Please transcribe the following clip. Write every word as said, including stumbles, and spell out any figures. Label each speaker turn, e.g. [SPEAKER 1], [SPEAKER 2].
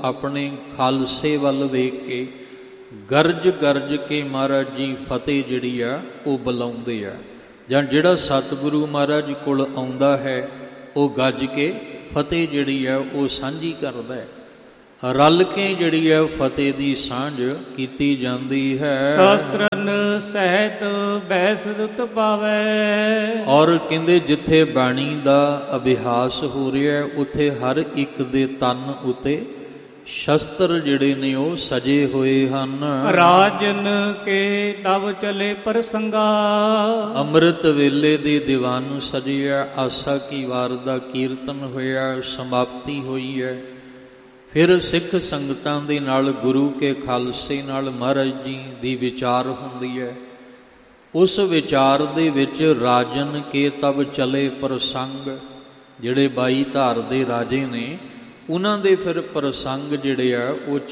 [SPEAKER 1] ਆਪਣੇ ਖਾਲਸੇ ਵੱਲ ਵੇਖ ਕੇ ਗਰਜ ਗਰਜ ਕੇ ਮਹਾਰਾਜ ਜੀ ਫਤਿਹ ਜਿਹੜੀ ਆ ਉਹ ਬੁਲਾਉਂਦੇ ਆ, ਜਾਂ ਜਿਹੜਾ ਸਤਿਗੁਰੂ ਮਹਾਰਾਜ ਕੋਲ ਆਉਂਦਾ ਹੈ ਉਹ ਗੱਜ ਕੇ ਫਤਿਹ ਜਿਹੜੀ ਆ ਉਹ ਸਾਂਝੀ ਕਰਦਾ ਹੈ। ਰਲ ਕੇ ਜਿਹੜੀ ਹੈ ਫਤਿਹ ਦੀ ਸਾਂਝ ਕੀਤੀ ਜਾਂਦੀ ਹੈ।
[SPEAKER 2] ਸ਼ਾਸਤਰਨ ਸਹਿਤ ਬੈਸ ਦੁਤ ਪਾਵੈ।
[SPEAKER 1] ਔਰ ਕਹਿੰਦੇ ਜਿੱਥੇ ਬਾਣੀ ਦਾ ਅਭਿਆਸ ਹੋ ਰਿਹਾ ਉੱਥੇ ਹਰ ਇੱਕ ਦੇ ਤਨ ਉੱਤੇ ਸ਼ਸਤਰ ਜਿਹੜੇ ਨੇ ਉਹ ਸਜੇ ਹੋਏ ਹਨ।
[SPEAKER 2] ਰਾਜਨ ਕੇ ਤਵ ਚਲੇ ਪ੍ਰਸੰਗਾ।
[SPEAKER 1] ਅੰਮ੍ਰਿਤ ਵੇਲੇ ਦੇ ਦੀਵਾਨ ਸਜਿਆ, ਆਸਾ ਕੀ ਵਾਰ ਦਾ ਕੀਰਤਨ ਹੋਇਆ, ਸਮਾਪਤੀ ਹੋਈ ਹੈ। ਫਿਰ ਸਿੱਖ ਸੰਗਤਾਂ ਦੇ ਨਾਲ ਗੁਰੂ ਕੇ ਖਾਲਸੇ ਨਾਲ ਮਹਾਰਾਜ ਜੀ ਦੀ ਵਿਚਾਰ ਹੁੰਦੀ ਹੈ। ਉਸ ਵਿਚਾਰ ਦੇ ਵਿੱਚ ਰਾਜਨ ਕੇ ਤਬ ਚਲੇ ਪ੍ਰਸੰਗ, ਜਿਹੜੇ ਬਾਈ ਧਾਰ ਦੇ ਰਾਜੇ ਨੇ ਉਹਨਾਂ ਦੇ ਫਿਰ ਪ੍ਰਸੰਗ ਜਿਹੜੇ ਆ ਉਹ